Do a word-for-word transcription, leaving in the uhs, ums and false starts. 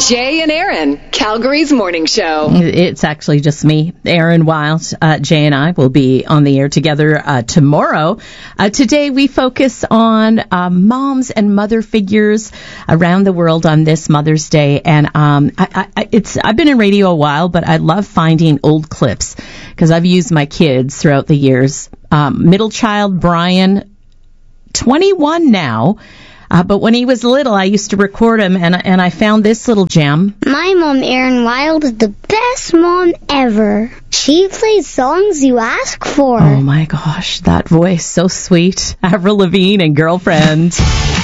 Jay and Aaron, Calgary's morning show. It's actually just me, Aaron Wild. Uh, Jay and I will be on the air together uh, tomorrow. Uh, today we focus on uh, moms and mother figures around the world on this Mother's Day. And um, I, I, it's I've been in radio a while, but I love finding old clips because I've used my kids throughout the years. Um, middle child Brian, twenty-one now. Uh, but when he was little, I used to record him, and, and I found this little gem. My mom, Erin Wild, is the best mom ever. She plays songs you ask for. Oh, my gosh, that voice, so sweet. Avril Lavigne and Girlfriend.